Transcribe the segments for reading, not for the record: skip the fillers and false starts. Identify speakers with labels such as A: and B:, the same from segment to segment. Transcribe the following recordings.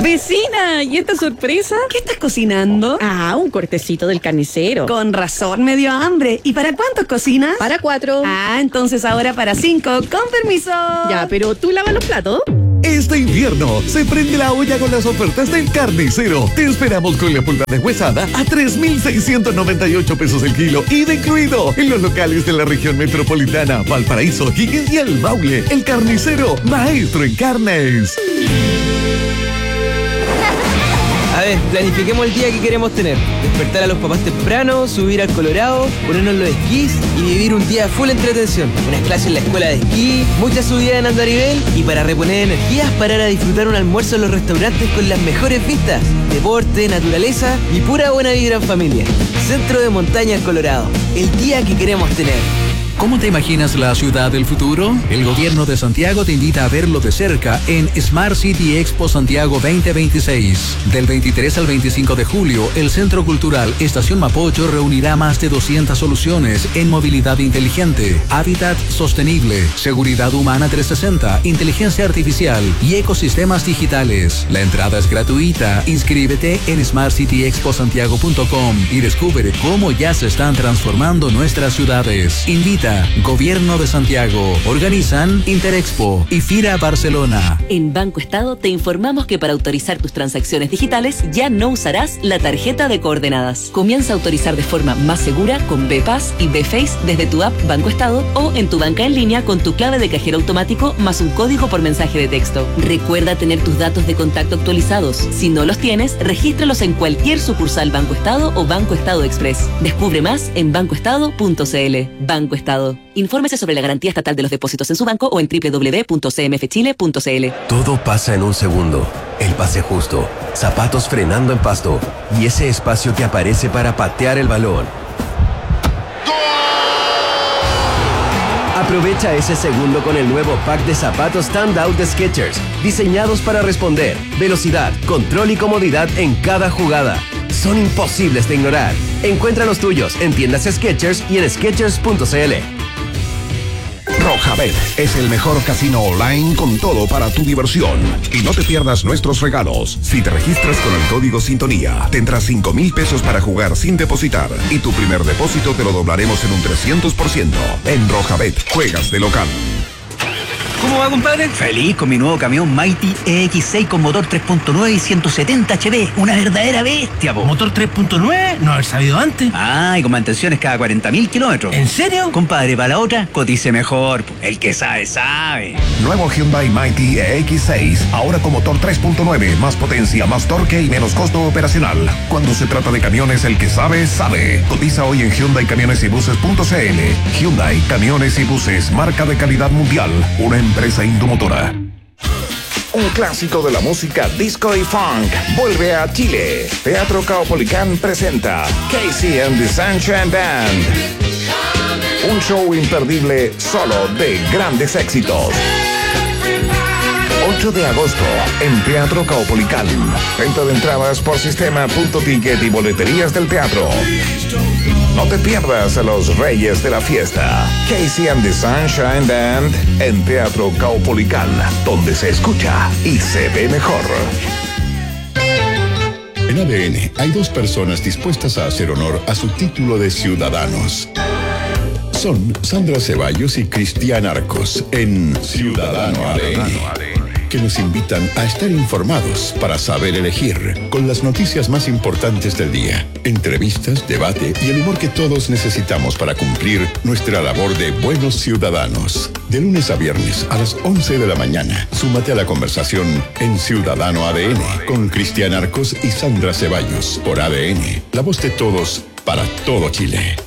A: Vecina, ¿y esta sorpresa? ¿Qué estás cocinando?
B: Ah, un cortecito del carnicero.
A: Con razón me dio hambre. ¿Y para cuántos cocinas?
B: Para 4.
A: Ah, entonces ahora para 5. Con permiso.
B: Ya, pero ¿tú lavas los platos?
C: Este invierno se prende la olla con las ofertas del Carnicero. Te esperamos con la pulpa deshuesada a 3,698 pesos el kilo, ida incluido, en los locales de la región metropolitana, Valparaíso, Higgins y El Maule. El Carnicero, maestro en carnes.
D: A ver, planifiquemos el día que queremos tener. Despertar a los papás temprano, subir al Colorado, ponernos los esquís y vivir un día full entretención. Unas clases en la escuela de esquí, muchas subidas en andarivel y para reponer energías, parar a disfrutar un almuerzo en los restaurantes con las mejores vistas. Deporte, naturaleza y pura buena vibra en familia. Centro de Montaña Colorado. El día que queremos tener.
E: ¿Cómo te imaginas la ciudad del futuro? El gobierno de Santiago te invita a verlo de cerca en Smart City Expo Santiago 2026. Del 23 al 25 de julio, el Centro Cultural Estación Mapocho reunirá más de 200 soluciones en movilidad inteligente, hábitat sostenible, seguridad humana 360, inteligencia artificial y ecosistemas digitales. La entrada es gratuita. Inscríbete en smartcityexposantiago.com y descubre cómo ya se están transformando nuestras ciudades. Invita Gobierno de Santiago. Organizan Interexpo y FIRA Barcelona.
F: En Banco Estado te informamos que para autorizar tus transacciones digitales ya no usarás la tarjeta de coordenadas. Comienza a autorizar de forma más segura con BPass y BFace desde tu app Banco Estado o en tu banca en línea con tu clave de cajero automático más un código por mensaje de texto. Recuerda tener tus datos de contacto actualizados. Si no los tienes, regístralos en cualquier sucursal Banco Estado o Banco Estado Express. Descubre más en bancoestado.cl. Banco Estado. Infórmese sobre la garantía estatal de los depósitos en su banco o en www.cmfchile.cl.
G: Todo pasa en un segundo. El pase justo, zapatos frenando en pasto y ese espacio que aparece para patear el balón. Aprovecha ese segundo con el nuevo pack de zapatos Standout de Skechers, diseñados para responder, velocidad, control y comodidad en cada jugada. Son imposibles de ignorar. Encuentra los tuyos en tiendas Skechers y en Skechers.cl.
H: Rojabet es el mejor casino online con todo para tu diversión. Y no te pierdas nuestros regalos. Si te registras con el código Sintonía, tendrás 5,000 pesos para jugar sin depositar. Y tu primer depósito te lo doblaremos en un 300%. En Rojabet, juegas de local.
I: ¿Cómo va, compadre? Feliz con mi nuevo camión Mighty EX6 con motor 3.9 y 170 HP. Una verdadera bestia, po.
J: ¿Motor 3.9? No haber sabido antes.
I: Ah, y con mantenciones cada 40.000 kilómetros.
J: ¿En serio?
I: Compadre, para la otra, cotice mejor, po. El que sabe, sabe.
H: Nuevo Hyundai Mighty EX6, ahora con motor 3.9, más potencia, más torque y menos costo operacional. Cuando se trata de camiones, el que sabe, sabe. Cotiza hoy en HyundaiCamionesYbuses.cl. Hyundai Camiones y Buses, marca de calidad mundial. Una empresa Indomotora. Un clásico de la música disco y funk vuelve a Chile. Teatro Caupolicán presenta Casey and the Sunshine Band. Un show imperdible solo de grandes éxitos. 8 de agosto en Teatro Caupolicán. Venta de entradas por sistema.ticket y boleterías del teatro. No te pierdas a los reyes de la fiesta. Casey and the Sunshine Band en Teatro Caupolicán, donde se escucha y se ve mejor.
K: En ADN hay 2 personas dispuestas a hacer honor a su título de ciudadanos. Son Sandra Ceballos y Cristian Arcos en Ciudadano ADN, que nos invitan a estar informados para saber elegir, con las noticias más importantes del día, entrevistas, debate y el humor que todos necesitamos para cumplir nuestra labor de buenos ciudadanos. De lunes a viernes a las 11 de la mañana, súmate a la conversación en Ciudadano ADN con Cristian Arcos y Sandra Ceballos por ADN, la voz de todos para todo Chile.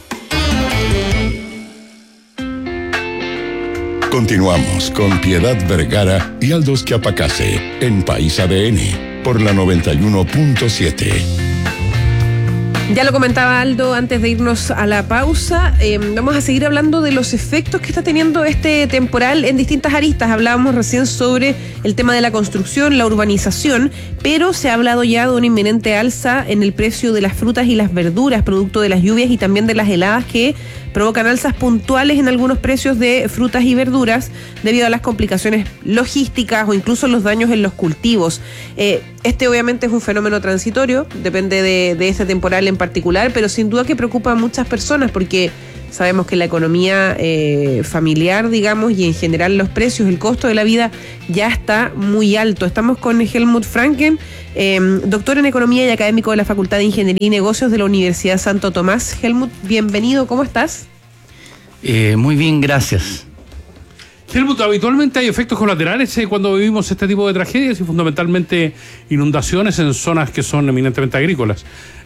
K: Continuamos con Piedad Vergara y Aldous Quiapacase en País ADN por la 91.7.
B: Ya lo comentaba Aldo antes de irnos a la pausa. Vamos a seguir hablando de los efectos que está teniendo este temporal en distintas aristas. Hablábamos recién sobre el tema de la construcción, la urbanización, pero se ha hablado ya de una inminente alza en el precio de las frutas y las verduras, producto de las lluvias y también de las heladas que provocan alzas puntuales en algunos precios de frutas y verduras debido a las complicaciones logísticas o incluso los daños en los cultivos. Este obviamente es un fenómeno transitorio, depende de este temporal en particular, pero sin duda que preocupa a muchas personas porque sabemos que la economía familiar, digamos, y en general los precios, el costo de la vida ya está muy alto. Estamos con Helmut Franken, doctor en Economía y académico de la Facultad de Ingeniería y Negocios de la Universidad Santo Tomás. Helmut, bienvenido, ¿cómo estás?
L: Muy bien, gracias.
M: Helmut, habitualmente hay efectos colaterales cuando vivimos este tipo de tragedias y fundamentalmente inundaciones en zonas que son eminentemente agrícolas.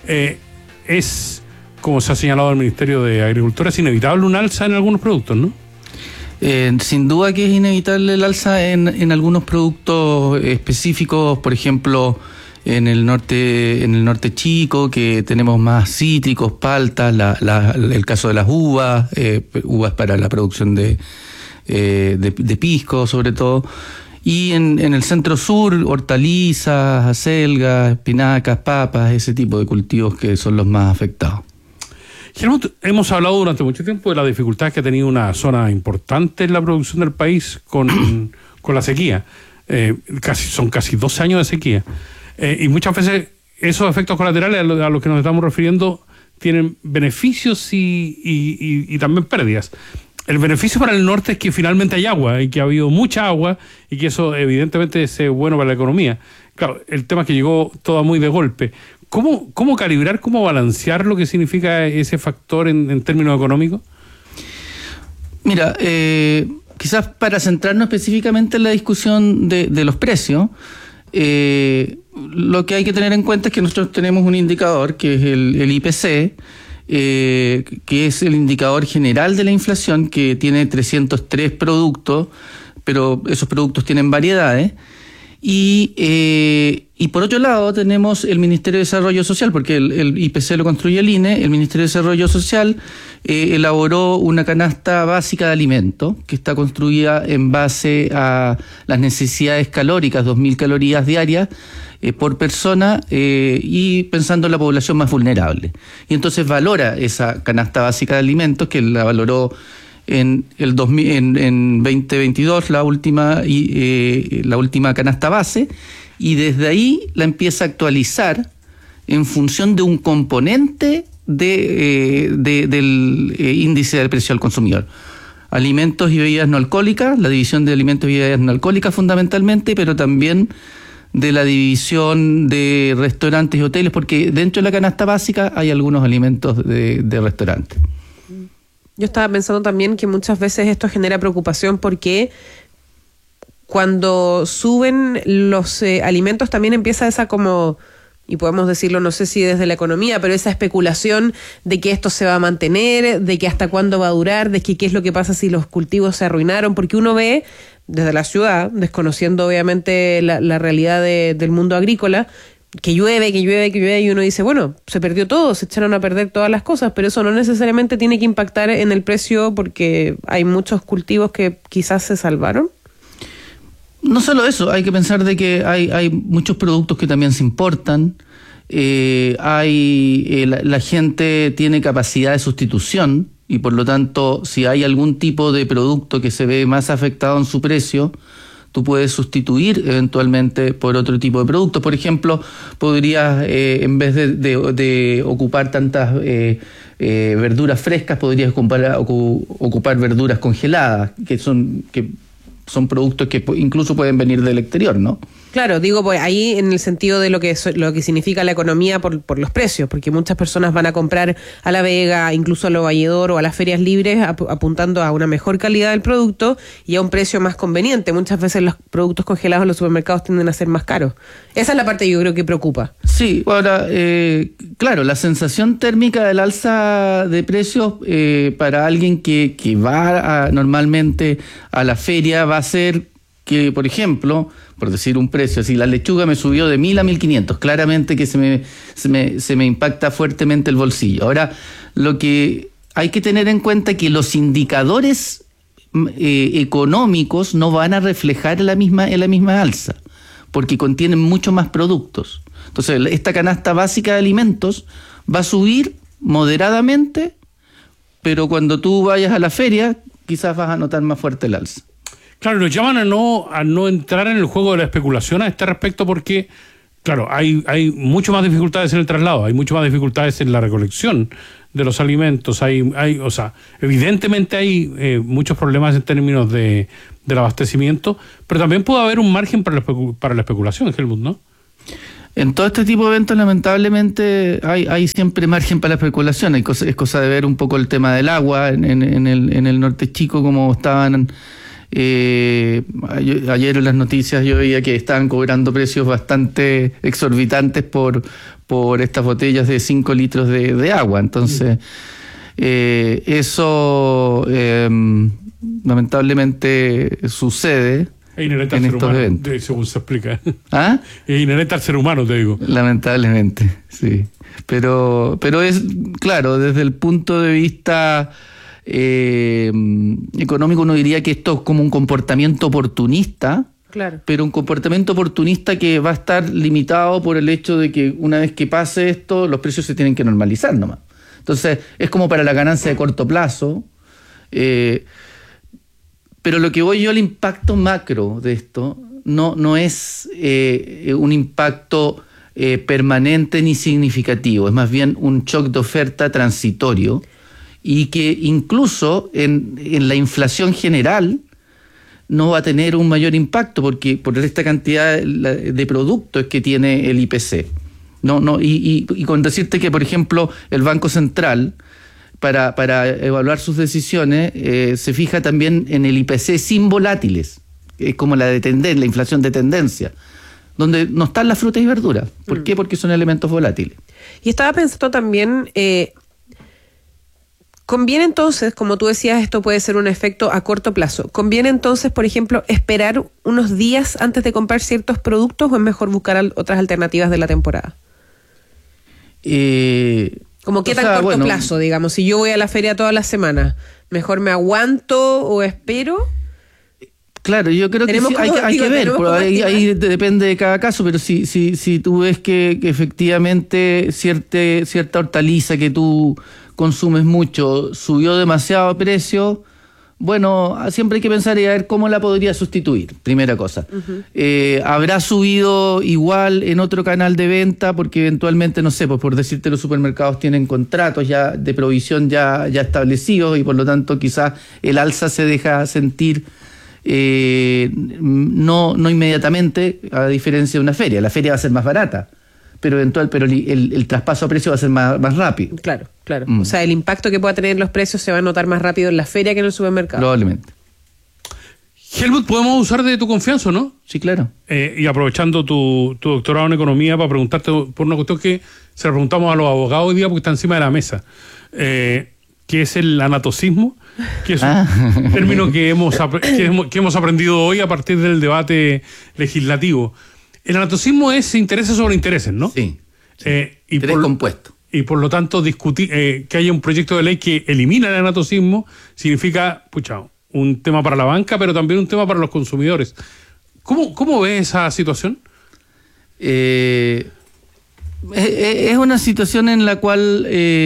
M: Como se ha señalado el Ministerio de Agricultura, es inevitable un alza en algunos productos, ¿no?
L: Sin duda que es inevitable el alza en algunos productos específicos, por ejemplo, en el norte chico, que tenemos más cítricos, paltas, el caso de las uvas para la producción de pisco, sobre todo. Y en el centro sur, hortalizas, acelgas, espinacas, papas, ese tipo de cultivos que son los más afectados.
M: Helmut, hemos hablado durante mucho tiempo de la dificultad que ha tenido una zona importante en la producción del país con la sequía. Son casi 12 años de sequía. Y muchas veces esos efectos colaterales a los que nos estamos refiriendo tienen beneficios y también pérdidas. El beneficio para el norte es que finalmente hay agua y que ha habido mucha agua y que eso evidentemente es bueno para la economía. Claro, el tema es que llegó todo muy de golpe. ¿Cómo calibrar, cómo balancear lo que significa ese factor en términos económicos?
L: Mira, quizás para centrarnos específicamente en la discusión de los precios, lo que hay que tener en cuenta es que nosotros tenemos un indicador que es el IPC, que es el indicador general de la inflación, que tiene 303 productos, pero esos productos tienen variedades. Y por otro lado tenemos el Ministerio de Desarrollo Social, porque el IPC lo construye el INE. El Ministerio de Desarrollo Social elaboró una canasta básica de alimentos que está construida en base a las necesidades calóricas, 2.000 calorías diarias por persona, y pensando en la población más vulnerable. Y entonces valora esa canasta básica de alimentos, que la valoró en 2022 la última canasta base, y desde ahí la empieza a actualizar en función de un componente del índice de precio al consumidor. Alimentos y bebidas no alcohólicas, la división de alimentos y bebidas no alcohólicas fundamentalmente, pero también de la división de restaurantes y hoteles, porque dentro de la canasta básica hay algunos alimentos de restaurantes.
B: Yo estaba pensando también que muchas veces esto genera preocupación porque cuando suben los alimentos también empieza esa como, y podemos decirlo, no sé si desde la economía, pero esa especulación de que esto se va a mantener, de que hasta cuándo va a durar, de que qué es lo que pasa si los cultivos se arruinaron, porque uno ve desde la ciudad, desconociendo obviamente la realidad del mundo agrícola, que llueve, y uno dice, bueno, se perdió todo, se echaron a perder todas las cosas, pero eso no necesariamente tiene que impactar en el precio porque hay muchos cultivos que quizás se salvaron.
L: No solo eso, hay que pensar de que hay muchos productos que también se importan, la gente tiene capacidad de sustitución y por lo tanto si hay algún tipo de producto que se ve más afectado en su precio, tú puedes sustituir eventualmente por otro tipo de productos. Por ejemplo, podrías, en vez de ocupar tantas verduras frescas, podrías ocupar verduras congeladas, que son productos que incluso pueden venir del exterior, ¿no?
B: Claro, digo, pues ahí en el sentido de lo que significa la economía por los precios, porque muchas personas van a comprar a La Vega, incluso a Lo Valledor o a las ferias libres, apuntando a una mejor calidad del producto y a un precio más conveniente. Muchas veces los productos congelados en los supermercados tienden a ser más caros. Esa es la parte que yo creo que preocupa.
L: Sí, ahora, claro, la sensación térmica del alza de precios para alguien que va normalmente a la feria va a ser que, por ejemplo, por decir un precio, si la lechuga me subió de 1.000 a 1.500, claramente que se me impacta fuertemente el bolsillo. Ahora, lo que hay que tener en cuenta es que los indicadores económicos no van a reflejar la misma alza, porque contienen mucho más productos. Entonces, esta canasta básica de alimentos va a subir moderadamente pero cuando tú vayas a la feria, quizás vas a notar más fuerte el alza.
M: Claro, nos llaman a no entrar en el juego de la especulación a este respecto porque, claro, hay mucho más dificultades en el traslado, hay mucho más dificultades en la recolección de los alimentos, o sea, evidentemente hay muchos problemas en términos del abastecimiento, pero también puede haber un margen para la especulación, Helmut, ¿no?
L: En todo este tipo de eventos, lamentablemente, hay siempre margen para la especulación. Es cosa de ver un poco el tema del agua en el norte chico, como estaban... ayer en las noticias yo veía que estaban cobrando precios bastante exorbitantes por estas botellas de 5 litros de agua. Entonces, eso lamentablemente sucede en estos eventos.
M: Según se explica.
L: ¿Ah?
M: Es inherente al ser humano, te digo.
L: Lamentablemente, sí. Pero es, claro, desde el punto de vista económico uno diría que esto es como un comportamiento oportunista,
B: claro,
L: pero un comportamiento oportunista que va a estar limitado por el hecho de que una vez que pase esto, los precios se tienen que normalizar nomás. Entonces, es como para la ganancia de corto plazo, pero lo que voy yo al impacto macro de esto no es un impacto permanente ni significativo, es más bien un shock de oferta transitorio, y que incluso en la inflación general no va a tener un mayor impacto por esta cantidad de productos que tiene el IPC. Y con decirte que, por ejemplo, el Banco Central, para evaluar sus decisiones, se fija también en el IPC sin volátiles, es como la inflación de tendencia, donde no están las frutas y verduras. ¿Por qué? Porque son elementos volátiles.
B: Y estaba pensando también... ¿conviene entonces, como tú decías, esto puede ser un efecto a corto plazo? ¿Conviene entonces, por ejemplo, esperar unos días antes de comprar ciertos productos o es mejor buscar otras alternativas de la temporada? Como qué tan corto plazo, digamos. Si yo voy a la feria toda la semana, ¿mejor me aguanto o espero?
L: Claro, yo creo que sí, hay que ver, ahí depende de cada caso, pero si tú ves que efectivamente cierta hortaliza que tú consumes mucho subió demasiado de precio, bueno, siempre hay que pensar y a ver cómo la podría sustituir, primera cosa. ¿Habrá subido igual en otro canal de venta? Porque eventualmente, no sé, pues por decirte, los supermercados tienen contratos ya de provisión ya establecidos y por lo tanto quizás el alza se deja sentir no inmediatamente, a diferencia de una feria. La feria va a ser más barata, pero el traspaso a precio va a ser más rápido.
B: Claro. O sea, el impacto que pueda tener en los precios se va a notar más rápido en la feria que en el supermercado.
L: Probablemente.
M: Helmut, podemos usar de tu confianza, ¿no?
L: Sí, claro.
M: Y aprovechando tu doctorado en economía para preguntarte por una cuestión que se la preguntamos a los abogados hoy día porque está encima de la mesa. ¿Qué es el anatocismo? Que es un término que hemos aprendido hoy a partir del debate legislativo. El anatocismo es intereses sobre intereses, ¿no?
L: Sí. Interés compuesto.
M: Y por lo tanto, discutir que haya un proyecto de ley que elimina el anatocismo significa, un tema para la banca, pero también un tema para los consumidores. ¿Cómo ves esa situación?
L: Es una situación en la cual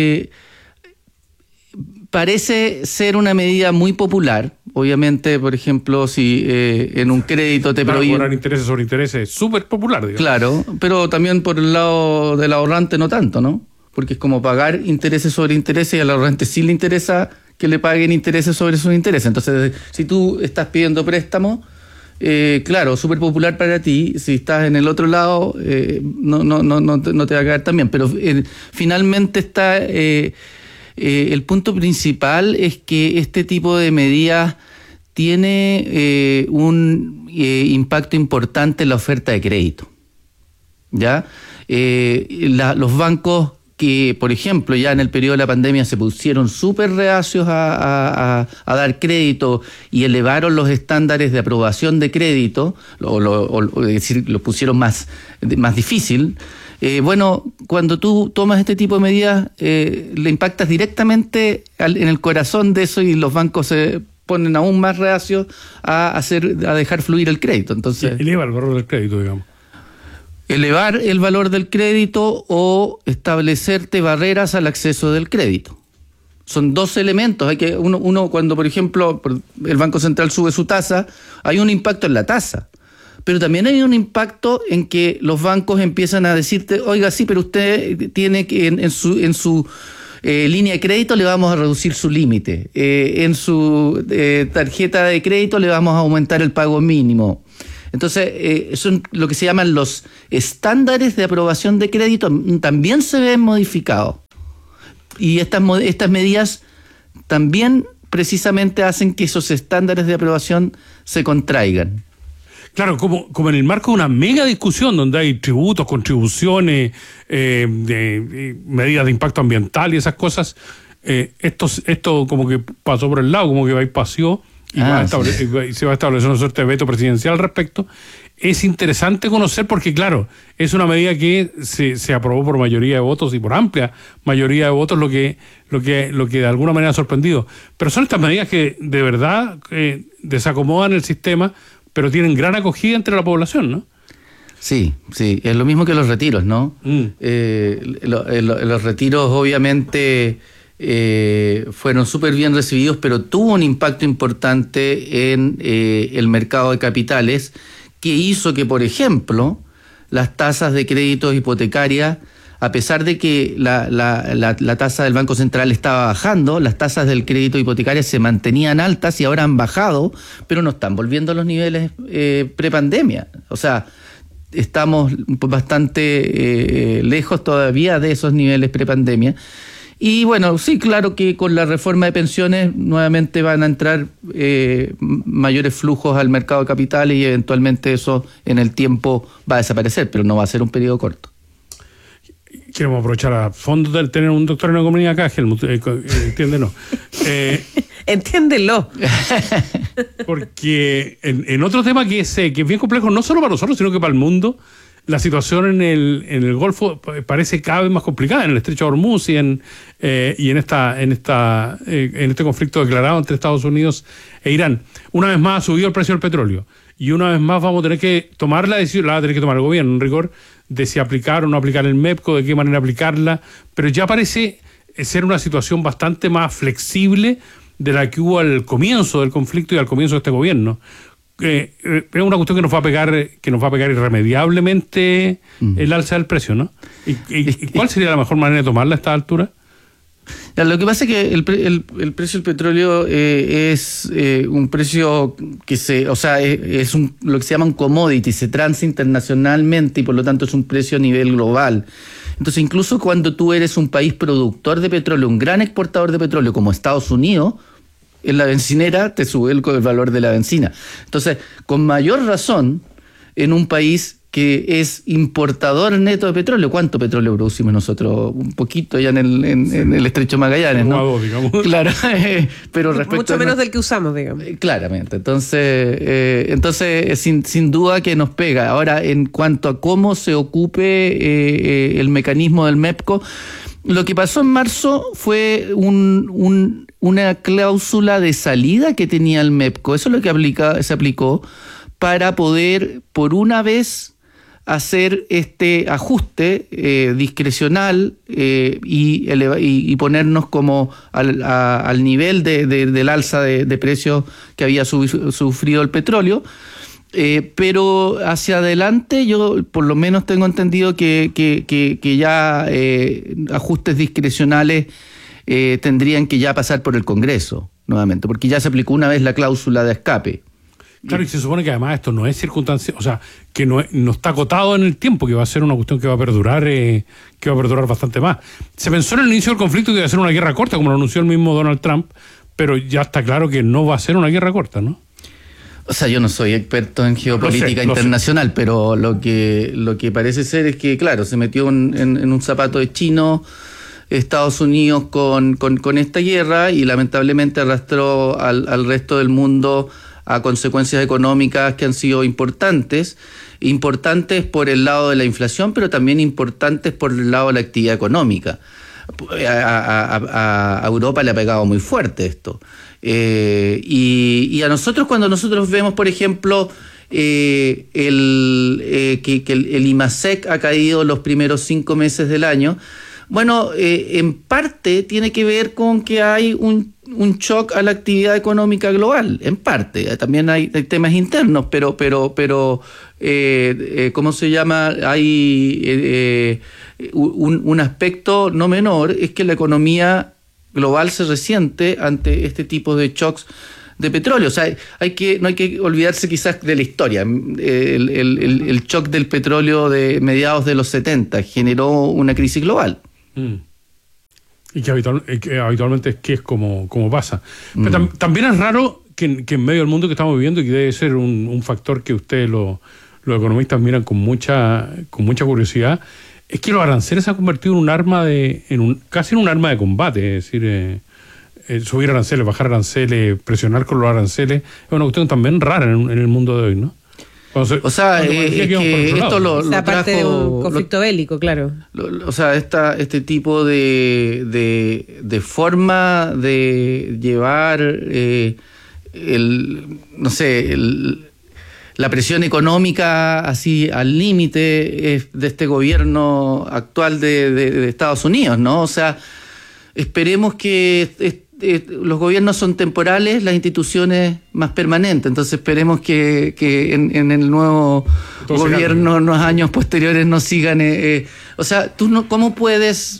L: parece ser una medida muy popular. Obviamente, por ejemplo, si en un crédito te prohíben...
M: Cobrar intereses sobre intereses es súper popular, digamos.
L: Claro, pero también por el lado del ahorrante no tanto, ¿no? Porque es como pagar intereses sobre intereses y al ahorrante sí le interesa que le paguen intereses sobre sus intereses. Entonces, si tú estás pidiendo préstamo, claro, súper popular para ti. Si estás en el otro lado, no te va a caer tan bien. Pero finalmente está... el punto principal es que este tipo de medidas tiene un impacto importante en la oferta de crédito. ¿Ya? Los bancos que, por ejemplo, ya en el periodo de la pandemia se pusieron súper reacios a dar crédito y elevaron los estándares de aprobación de crédito, es decir, lo pusieron más difícil. Bueno, cuando tú tomas este tipo de medidas, le impactas directamente en el corazón de eso y los bancos se ponen aún más reacios a dejar fluir el crédito. Entonces,
M: eleva el valor del crédito, digamos.
L: Elevar el valor del crédito o establecerte barreras al acceso del crédito. Son dos elementos. Hay que uno cuando, por ejemplo, el Banco Central sube su tasa, hay un impacto en la tasa. Pero también hay un impacto en que los bancos empiezan a decirte, oiga, sí, pero usted tiene que en su línea de crédito le vamos a reducir su límite. En su tarjeta de crédito le vamos a aumentar el pago mínimo. Entonces, son lo que se llaman los estándares de aprobación de crédito, también se ven modificados. Y estas medidas también precisamente hacen que esos estándares de aprobación se contraigan.
M: Claro, como en el marco de una mega discusión donde hay tributos, contribuciones, medidas de impacto ambiental y esas cosas, esto como que pasó por el lado, como que va y paseó y se va a establecer una suerte de veto presidencial al respecto. Es interesante conocer porque, claro, es una medida que se aprobó por mayoría de votos y por amplia mayoría de votos, lo que de alguna manera ha sorprendido. Pero son estas medidas que de verdad desacomodan el sistema, pero tienen gran acogida entre la población, ¿no?
L: Sí, es lo mismo que los retiros, ¿no? Los retiros obviamente fueron súper bien recibidos, pero tuvo un impacto importante en el mercado de capitales que hizo que, por ejemplo, las tasas de créditos hipotecarias, a pesar de que la tasa del Banco Central estaba bajando, las tasas del crédito hipotecario se mantenían altas y ahora han bajado, pero no están volviendo a los niveles prepandemia. O sea, estamos bastante lejos todavía de esos niveles prepandemia. Y bueno, sí, claro que con la reforma de pensiones nuevamente van a entrar mayores flujos al mercado de capitales y eventualmente eso en el tiempo va a desaparecer, pero no va a ser un periodo corto.
M: Queremos aprovechar a fondo de tener un doctor en economía acá, Helmut, entiéndenos.
B: Entiéndelo.
M: Porque en otro tema que es bien complejo, no solo para nosotros, sino que para el mundo, la situación en el Golfo parece cada vez más complicada, en el Estrecho de Hormuz y en este conflicto declarado entre Estados Unidos e Irán. Una vez más ha subido el precio del petróleo y una vez más vamos a tener que tomar la decisión, la va a tener que tomar el gobierno, en rigor, de si aplicar o no aplicar el MEPCO, de qué manera aplicarla, pero ya parece ser una situación bastante más flexible de la que hubo al comienzo del conflicto y al comienzo de este gobierno. Es una cuestión que nos va a pegar irremediablemente el alza del precio, ¿no? ¿Y cuál sería la mejor manera de tomarla a esta altura?
L: Lo que pasa es que el precio del petróleo es un precio que es lo que se llama un commodity, se transa internacionalmente y por lo tanto es un precio a nivel global. Entonces, incluso cuando tú eres un país productor de petróleo, un gran exportador de petróleo como Estados Unidos, en la bencinera te sube el valor de la benzina. Entonces, con mayor razón, en un país que es importador neto de petróleo. ¿Cuánto petróleo producimos nosotros? Un poquito ya en el Estrecho de Magallanes, ¿no?
M: Digamos.
L: Claro, pero respecto
B: mucho menos del que usamos, digamos.
L: Claramente. Entonces sin duda que nos pega. Ahora, en cuanto a cómo se ocupe el mecanismo del MEPCO, lo que pasó en marzo fue una cláusula de salida que tenía el MEPCO. Eso es lo que se aplicó para poder, por una vez, hacer este ajuste discrecional y ponernos como al nivel del alza de precios que había sufrido el petróleo. Pero hacia adelante yo por lo menos tengo entendido que ya ajustes discrecionales tendrían que ya pasar por el Congreso nuevamente, porque ya se aplicó una vez la cláusula de escape.
M: Claro, y se supone que además esto no es circunstancia, o sea, que no está acotado en el tiempo, que va a ser una cuestión que va a perdurar bastante más. Se pensó en el inicio del conflicto que iba a ser una guerra corta, como lo anunció el mismo Donald Trump, pero ya está claro que no va a ser una guerra corta, ¿no?
L: O sea, yo no soy experto en geopolítica internacional, pero lo que parece ser es que, claro, se metió en un zapato de chino Estados Unidos con esta guerra y lamentablemente arrastró al resto del mundo a consecuencias económicas que han sido importantes por el lado de la inflación, pero también importantes por el lado de la actividad económica. A Europa le ha pegado muy fuerte esto. Y a nosotros, cuando nosotros vemos, por ejemplo, que el IMASEC ha caído los primeros 5 meses del año, Bueno, en parte tiene que ver con que hay un shock a la actividad económica global, en parte. También hay temas internos, pero ¿cómo se llama? Hay un aspecto no menor, es que la economía global se resiente ante este tipo de shocks de petróleo. O sea, no hay que olvidarse quizás de la historia. El shock del petróleo de mediados de los 70 generó una crisis global.
M: Y que habitualmente es como pasa. Pero también es raro que en medio del mundo que estamos viviendo, y que debe ser un factor que ustedes los economistas miran con mucha curiosidad, es que los aranceles se han convertido en un arma casi en un arma de combate. Es decir, subir aranceles, bajar aranceles, presionar con los aranceles, es una cuestión también rara en el mundo de hoy, ¿no?
B: O sea, parte de un conflicto bélico, claro.
L: O sea, este tipo de forma de llevar la presión económica así al límite de este gobierno actual de Estados Unidos, ¿no? O sea, esperemos que los gobiernos son temporales, las instituciones más permanentes. Entonces esperemos que en el nuevo gobierno, en los años posteriores, no sigan. O sea, ¿cómo puedes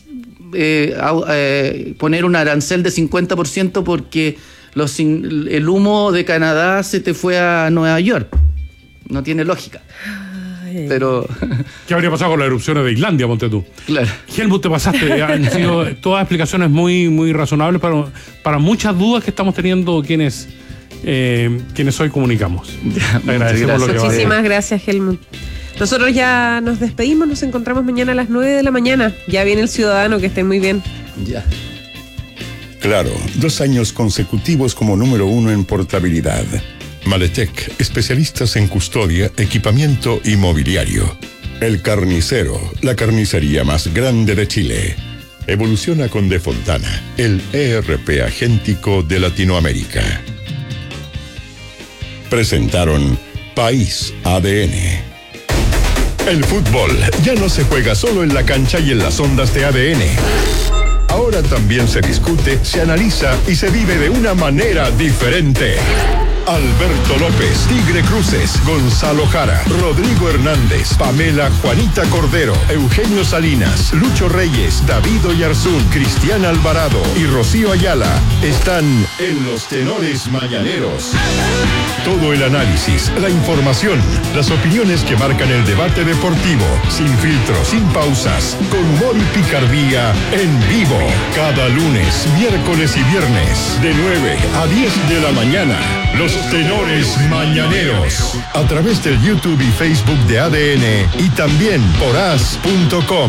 L: poner un arancel de 50% porque el humo de Canadá se te fue a Nueva York? No tiene lógica. Pero
M: ¿qué habría pasado con las erupciones de Islandia, ponte tú?
L: Claro.
M: Helmut, te pasaste. Han sido todas explicaciones muy, muy razonables para muchas dudas que estamos teniendo quienes hoy comunicamos.
B: Agradecemos muchísimas gracias, Helmut. Nosotros ya nos despedimos, nos encontramos mañana a las 9 de la mañana. Ya viene el Ciudadano, que estén muy bien.
L: Ya.
K: Claro, 2 años consecutivos como número 1 en portabilidad. Maletec, especialistas en custodia, equipamiento y mobiliario. El Carnicero, la carnicería más grande de Chile. Evoluciona con De Fontana, el ERP agéntico de Latinoamérica. Presentaron País ADN. El fútbol ya no se juega solo en la cancha y en las ondas de ADN. Ahora también se discute, se analiza y se vive de una manera diferente. Alberto López, Tigre Cruces, Gonzalo Jara, Rodrigo Hernández, Pamela Juanita Cordero, Eugenio Salinas, Lucho Reyes, David Oyarzún, Cristian Alvarado y Rocío Ayala están en los Tenores Mañaneros. Todo el análisis, la información, las opiniones que marcan el debate deportivo, sin filtros, sin pausas, con humor y picardía, en vivo. Cada lunes, miércoles y viernes, de 9 a 10 de la mañana. Los Tenores Mañaneros, a través del YouTube y Facebook de ADN y también por as.com.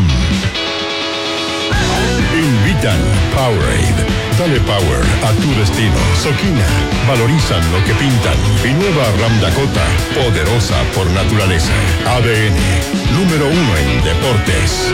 K: Invitan Powerade. Dale power a tu destino. Soquina, valorizan lo que pintan. Y nueva Ram Dakota, poderosa por naturaleza. ADN, número 1 en deportes.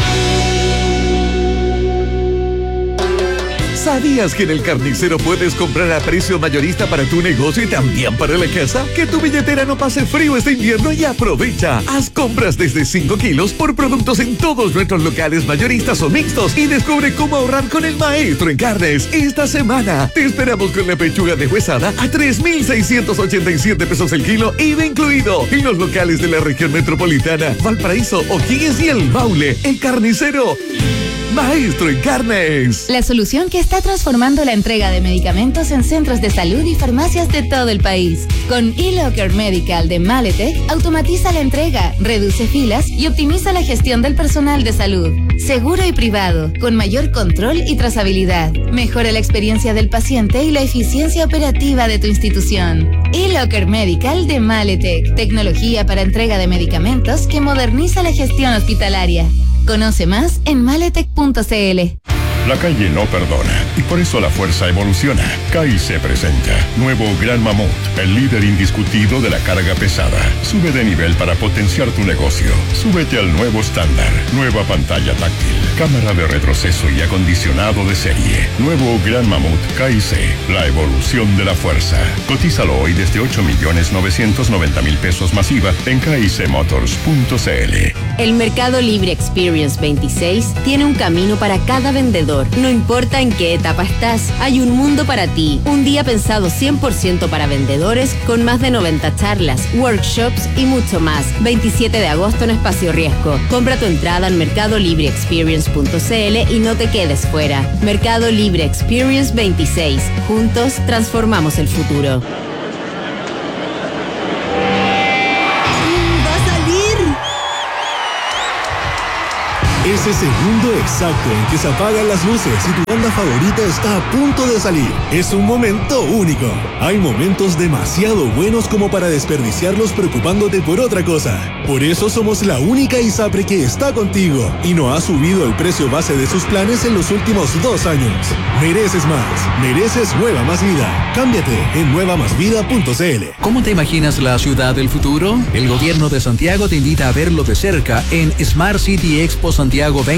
C: ¿Sabías que en El Carnicero puedes comprar a precio mayorista para tu negocio y también para la casa? Que tu billetera no pase frío este invierno y aprovecha. Haz compras desde 5 kilos por productos en todos nuestros locales mayoristas o mixtos y descubre cómo ahorrar con el maestro en carnes. Esta semana te esperamos con la pechuga deshuesada a 3,687 pesos el kilo, IVA incluido, en los locales de la región metropolitana, Valparaíso, O'Higgins y El Maule. El Carnicero, maestro en carnes.
N: La solución que está transformando la entrega de medicamentos en centros de salud y farmacias de todo el país. Con eLocker Medical de Maletec, automatiza la entrega, reduce filas y optimiza la gestión del personal de salud. Seguro y privado, con mayor control y trazabilidad. Mejora la experiencia del paciente y la eficiencia operativa de tu institución. eLocker Medical de Maletec, tecnología para entrega de medicamentos que moderniza la gestión hospitalaria. Conoce más en maletec.cl.
K: La calle no perdona y por eso la fuerza evoluciona. KIC presenta nuevo Gran Mamut, el líder indiscutido de la carga pesada. Sube de nivel para potenciar tu negocio. Súbete al nuevo estándar. Nueva pantalla táctil, cámara de retroceso y acondicionado de serie. Nuevo Gran Mamut KIC, la evolución de la fuerza. Cotízalo hoy desde 8.990.000 pesos masiva en kicmotors.cl.
O: El Mercado Libre Experience 26 tiene un camino para cada vendedor. No importa en qué etapa estás, hay un mundo para ti. Un día pensado 100% para vendedores con más de 90 charlas, workshops y mucho más. 27 de agosto en Espacio Riesgo. Compra tu entrada en mercadolibreexperience.cl y no te quedes fuera. Mercado Libre Experience 26. Juntos transformamos el futuro.
P: Ese segundo exacto en que se apagan las luces y tu banda favorita está a punto de salir. Es un momento único. Hay momentos demasiado buenos como para desperdiciarlos preocupándote por otra cosa. Por eso somos la única ISAPRE que está contigo y no ha subido el precio base de sus planes en los últimos 2 años. Mereces más. Mereces Nueva Más Vida. Cámbiate en nuevamasvida.cl.
E: ¿Cómo te imaginas la ciudad del futuro? El gobierno de Santiago te invita a verlo de cerca en Smart City Expo Santiago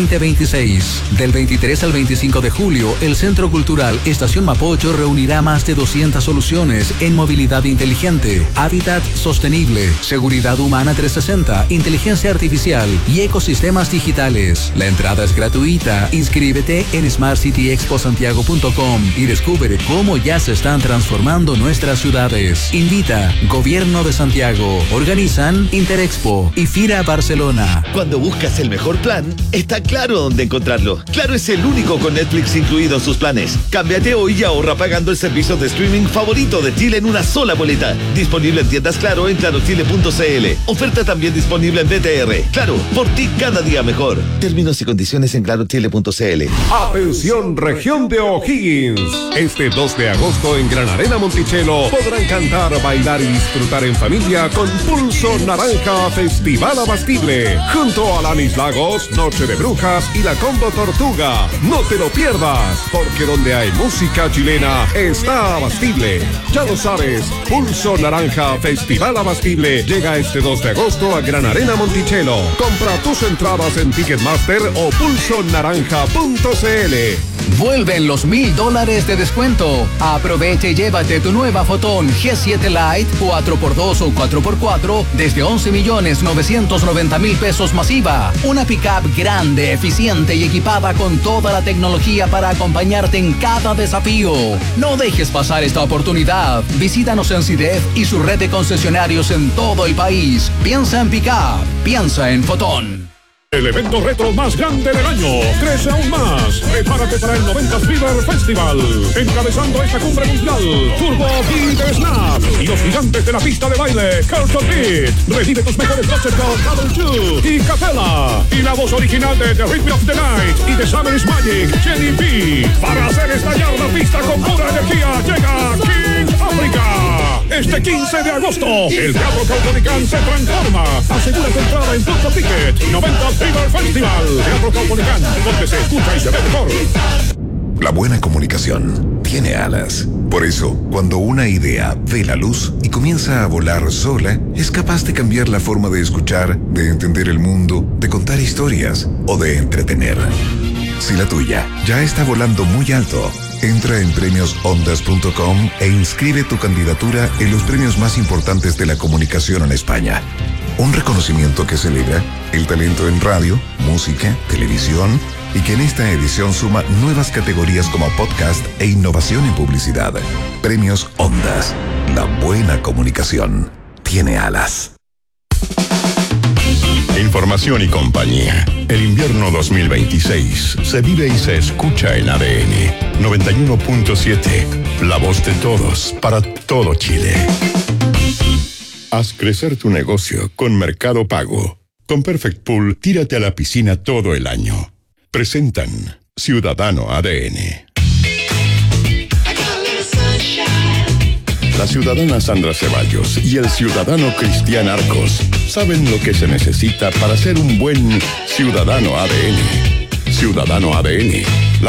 E: 2026. Del 23 al 25 de julio, el Centro Cultural Estación Mapocho reunirá más de 200 soluciones en movilidad inteligente, hábitat sostenible, seguridad humana 360, inteligencia artificial y ecosistemas digitales. La entrada es gratuita. Inscríbete en smartcityexposantiago.com y descubre cómo ya se están transformando nuestras ciudades. Invita Gobierno de Santiago. Organizan Interexpo y FIRA Barcelona.
Q: Cuando buscas el mejor plan, está claro dónde encontrarlo. Claro es el único con Netflix incluido en sus planes. Cámbiate hoy y ahorra pagando el servicio de streaming favorito de Chile en una sola boleta. Disponible en tiendas Claro en clarochile.cl. Oferta también disponible en BTR. Claro, por ti cada día mejor. Términos y condiciones en clarochile.cl.
R: Atención, región de O'Higgins. Este 2 de agosto en Gran Arena Monticello podrán cantar, bailar y disfrutar en familia con Pulso Naranja Festival Abastible. Junto a Lanis Lagos, Noche de Brujas y la Combo Tortuga. No te lo pierdas, porque donde hay música chilena está Abastible. Ya lo sabes, Pulso Naranja Festival Abastible llega este 2 de agosto a Gran Arena Monticello. Compra tus entradas en Ticketmaster o pulsonaranja.cl.
E: Vuelven los $1,000 de descuento. Aprovecha y llévate tu nueva Fotón G7 Lite 4x2 o 4x4 desde 11.990.000 pesos masiva. Una pickup grande, eficiente y equipada con toda la tecnología para acompañarte en cada desafío. No dejes pasar esta oportunidad. Visítanos en CIDEF y su red de concesionarios en todo el país. Piensa en pickup, piensa en Fotón.
S: El evento retro más grande del año crece aún más. Prepárate para el 90s Fever Festival. Encabezando esta cumbre mundial, Turbo Beat Snap y los gigantes de la pista de baile, Carlton Beat. Revive tus mejores noches con Double Two y Capella. Y la voz original de The Rhythm of the Night y The Summer is Magic, Jenny B. Para hacer estallar la pista con pura energía, llega King Africa. Este 15 de agosto, el Teatro Caupolicán se transforma. Asegura tu entrada en Punto Ticket. 90s Fever Festival. Teatro Caupolicán, donde se escucha y se ve mejor.
H: La buena comunicación tiene alas. Por eso, cuando una idea ve la luz y comienza a volar sola, es capaz de cambiar la forma de escuchar, de entender el mundo, de contar historias o de entretener. Si la tuya ya está volando muy alto, entra en premiosondas.com e inscribe tu candidatura en los premios más importantes de la comunicación en España. Un reconocimiento que celebra el talento en radio, música, televisión y que en esta edición suma nuevas categorías como podcast e innovación en publicidad. Premios Ondas. La buena comunicación tiene alas.
K: Información y compañía. El invierno 2026 se vive y se escucha en ADN 91.7. La voz de todos para todo Chile. Haz crecer tu negocio con Mercado Pago. Con Perfect Pool, tírate a la piscina todo el año. Presentan Ciudadano ADN. La ciudadana Sandra Ceballos y el ciudadano Cristian Arcos saben lo que se necesita para ser un buen ciudadano ADN. Ciudadano ADN.